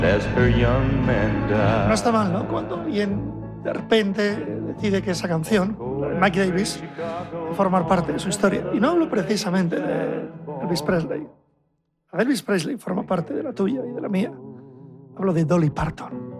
No está mal, ¿no? Cuando alguien de repente decide que esa canción, la de Mike Davis, va a formar parte de su historia. Y no hablo precisamente de Elvis Presley. Elvis Presley forma parte de la tuya y de la mía. Hablo de Dolly Parton.